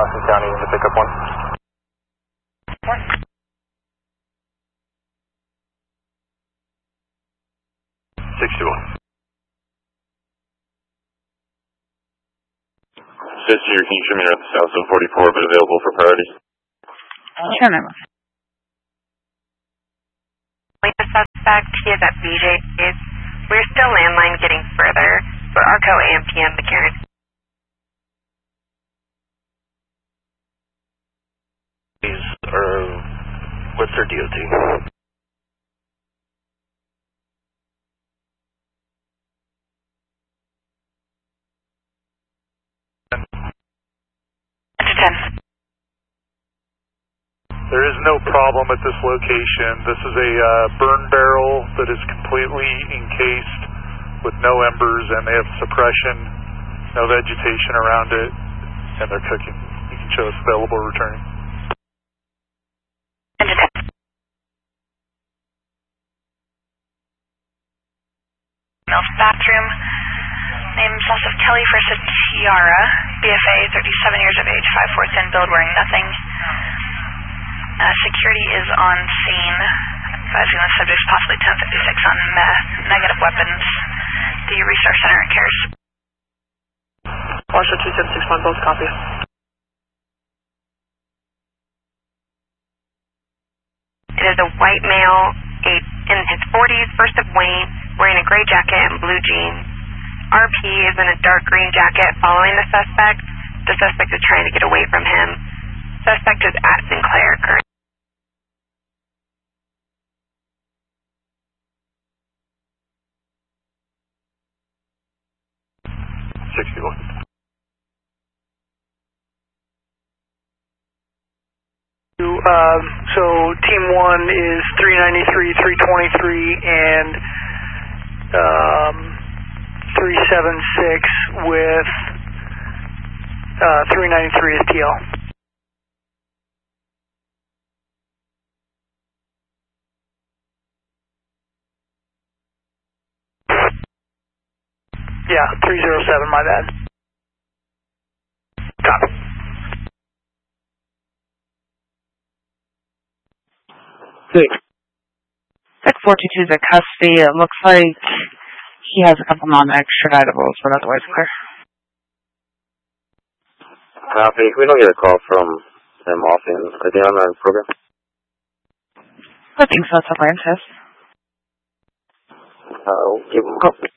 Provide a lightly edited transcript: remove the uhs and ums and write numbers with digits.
Dawson County to pick up one. 61. Says here, can you show me around the south of 44, but available for priority? Sure, no. The suspect, he is at BJ's. We're still landline getting further, but ARCO AM PM, McCarran. What's their DOT? There is no problem at this location. This is a burn barrel that is completely encased with no embers, and they have suppression, no vegetation around it, and they're cooking. You can show us available returning. Mills bathroom. Name Joseph Kelly, first of Tiara. BFA, 37 years of age, 5'4" thin build, wearing nothing. Security is on scene, advising the subjects possibly 1056 on meth, negative weapons. The Resource Center cares. Marshall 2761, both copy. It is a white male, in his 40s, first of Wayne, wearing a gray jacket and blue jeans. RP is in a dark green jacket following the suspect. The suspect is trying to get away from him. Suspect is at Sinclair currently. So team 1 is 393, 323, and 376 with 393 is TL. Yeah, 307, my bad. Copy. Six 422 is at custody. It looks like he has a couple non-extraditables, but otherwise clear. Copy. We don't get a call from them often. Are they on our program? I think so. It's a Francis. Give them a call.